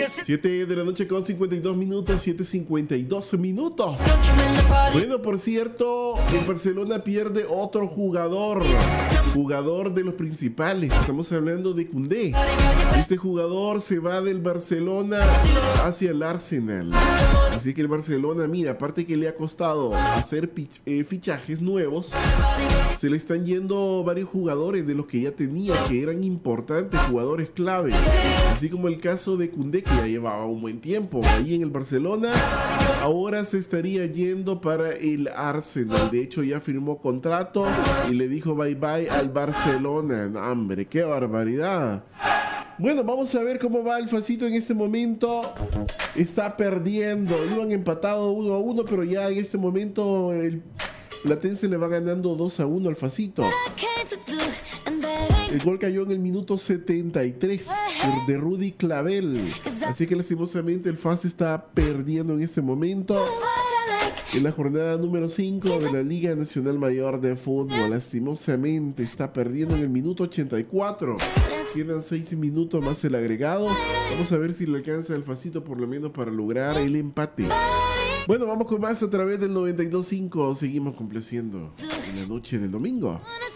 7 de la noche con 52 minutos, 7:52 minutos. Bueno, por cierto, el Barcelona pierde otro jugador de los principales. Estamos hablando de Koundé. Este jugador se va del Barcelona hacia el Arsenal. Así que el Barcelona, mira, aparte que le ha costado hacer fichajes nuevos, se le están yendo varios jugadores de los que ya tenía, que eran importantes, jugadores claves. Así como el caso de Koundé, que ya llevaba un buen tiempo ahí en el Barcelona, ahora se estaría yendo para el Arsenal. De hecho, ya firmó contrato y le dijo bye bye al Barcelona. No, hombre, qué barbaridad. Bueno, vamos a ver cómo va el Facito en este momento. Está perdiendo. Iban empatados 1-1, pero ya en este momento el Platense le va ganando 2-1 al Facito. El gol cayó en el minuto 73 de Rudy Clavel. Así que lastimosamente el FAS está perdiendo en este momento. En la jornada número 5 de la Liga Nacional Mayor de Fútbol, lastimosamente está perdiendo en el minuto 84. Quedan 6 minutos más el agregado. Vamos a ver si le alcanza el Facito por lo menos para lograr el empate. Bueno, vamos con más a través del 92.5. Seguimos complaciendo en la noche del domingo.